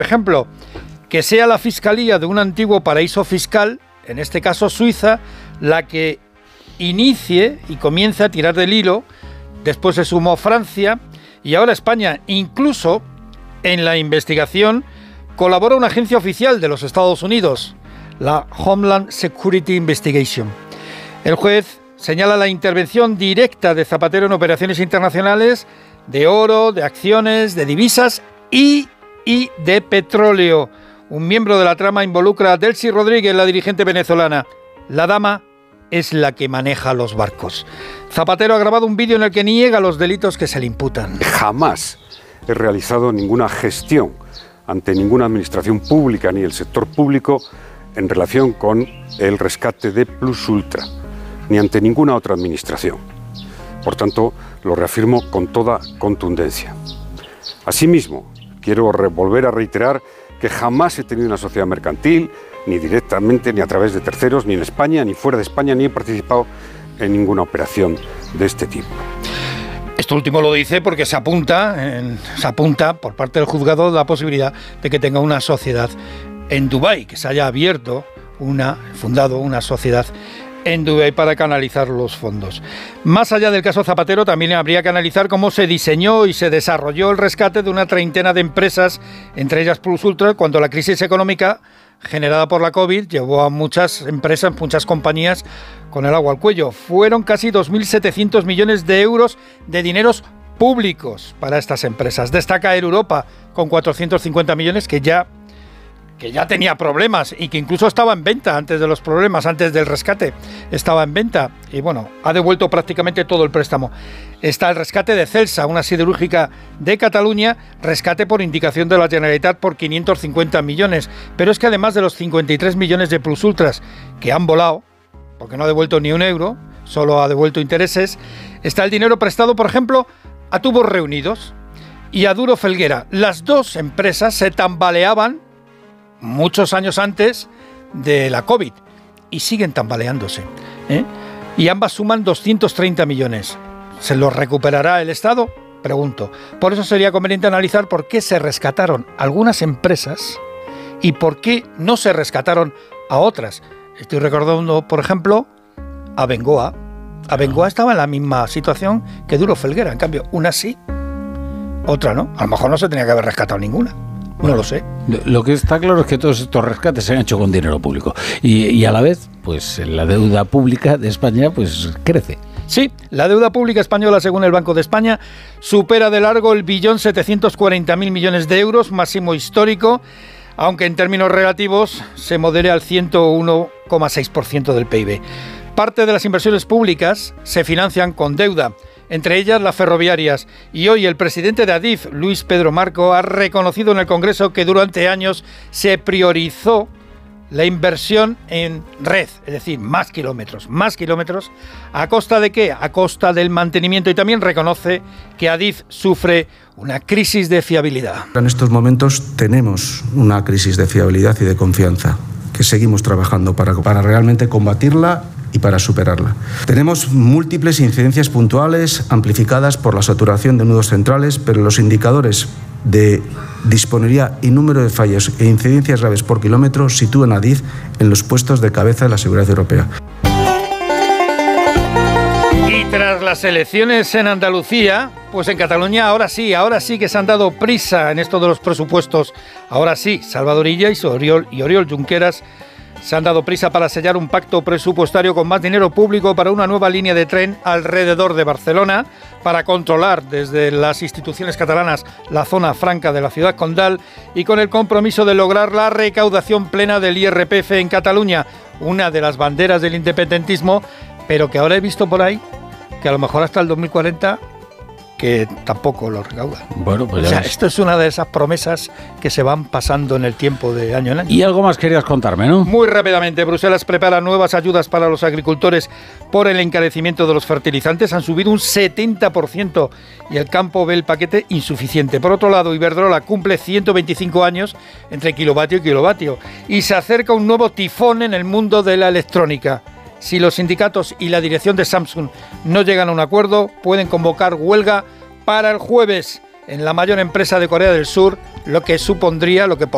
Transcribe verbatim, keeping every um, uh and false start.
ejemplo, que sea la Fiscalía de un antiguo paraíso fiscal, en este caso Suiza, la que inicie y comience a tirar del hilo. Después se sumó Francia y ahora España. Incluso en la investigación colabora una agencia oficial de los Estados Unidos, la Homeland Security Investigation. El juez señala la intervención directa de Zapatero en operaciones internacionales de oro, de acciones, de divisas y, y de petróleo. Un miembro de la trama involucra a Delcy Rodríguez, la dirigente venezolana. La dama es la que maneja los barcos. Zapatero ha grabado un vídeo en el que niega los delitos que se le imputan. Jamás he realizado ninguna gestión ante ninguna administración pública ni el sector público en relación con el rescate de Plus Ultra, ni ante ninguna otra administración. Por tanto, lo reafirmo con toda contundencia. Asimismo, quiero volver a reiterar que jamás he tenido una sociedad mercantil, ni directamente, ni a través de terceros, ni en España, ni fuera de España, ni he participado en ninguna operación de este tipo. Esto último lo dice porque se apunta, en, se apunta por parte del juzgado la posibilidad de que tenga una sociedad en Dubái, que se haya abierto, una, fundado una sociedad en Dubái para canalizar los fondos. Más allá del caso Zapatero, también habría que analizar cómo se diseñó y se desarrolló el rescate de una treintena de empresas, entre ellas Plus Ultra, cuando la crisis económica generada por la COVID llevó a muchas empresas, muchas compañías con el agua al cuello. Fueron casi dos mil setecientos millones de euros de dineros públicos para estas empresas. Destaca Air Europa con cuatrocientos cincuenta millones, que ya que ya tenía problemas y que incluso estaba en venta antes de los problemas, antes del rescate, estaba en venta y bueno, ha devuelto prácticamente todo el préstamo. Está el rescate de Celsa, una siderúrgica de Cataluña, rescate por indicación de la Generalitat por quinientos cincuenta millones, pero es que además de los cincuenta y tres millones de Plus Ultras que han volado, porque no ha devuelto ni un euro, solo ha devuelto intereses, está el dinero prestado, por ejemplo, a Tubos Reunidos y a Duro Felguera. Las dos empresas se tambaleaban muchos años antes de la COVID y siguen tambaleándose, ¿eh? Y ambas suman doscientos treinta millones. ¿Se los recuperará el Estado? Pregunto. Por eso sería conveniente analizar por qué se rescataron algunas empresas y por qué no se rescataron a otras. Estoy recordando, por ejemplo, a Bengoa. A Bengoa estaba en la misma situación que Duro Felguera. En cambio, una sí, otra no. A lo mejor no se tenía que haber rescatado ninguna. No lo sé. Lo que está claro es que todos estos rescates se han hecho con dinero público y, y a la vez, pues la deuda pública de España pues crece. Sí, la deuda pública española, según el Banco de España, supera de largo el billón setecientos cuarenta mil millones de euros, máximo histórico, aunque en términos relativos se modere al ciento uno coma seis por ciento del P I B. Parte de las inversiones públicas se financian con deuda, entre ellas las ferroviarias, y hoy el presidente de Adif, Luis Pedro Marco, ha reconocido en el Congreso que durante años se priorizó la inversión en red, es decir, más kilómetros, más kilómetros, ¿a costa de qué? A costa del mantenimiento, y también reconoce que Adif sufre una crisis de fiabilidad. En estos momentos tenemos una crisis de fiabilidad y de confianza, que seguimos trabajando para, para realmente combatirla y para superarla. Tenemos múltiples incidencias puntuales amplificadas por la saturación de nudos centrales, pero los indicadores de disponibilidad y número de fallos e incidencias graves por kilómetro sitúan a Adif en los puestos de cabeza de la seguridad europea. Y tras las elecciones en Andalucía, pues en Cataluña ahora sí, ahora sí que se han dado prisa en esto de los presupuestos. Ahora sí, Salvador Illa y Oriol, y Oriol Junqueras se han dado prisa para sellar un pacto presupuestario con más dinero público para una nueva línea de tren alrededor de Barcelona, para controlar desde las instituciones catalanas la zona franca de la ciudad condal y con el compromiso de lograr la recaudación plena del I R P F en Cataluña, una de las banderas del independentismo, pero que ahora he visto por ahí que a lo mejor hasta el dos mil cuarenta que tampoco lo recauda. Bueno, pues o sea, ves. Esto es una de esas promesas que se van pasando en el tiempo de año en año. Y algo más querías contarme, ¿no? Muy rápidamente, Bruselas prepara nuevas ayudas para los agricultores por el encarecimiento de los fertilizantes. Han subido un setenta por ciento y el campo ve el paquete insuficiente. Por otro lado, Iberdrola cumple ciento veinticinco años entre kilovatio y kilovatio y se acerca un nuevo tifón en el mundo de la electrónica. Si los sindicatos y la dirección de Samsung no llegan a un acuerdo, pueden convocar huelga para el jueves en la mayor empresa de Corea del Sur, lo que supondría, lo que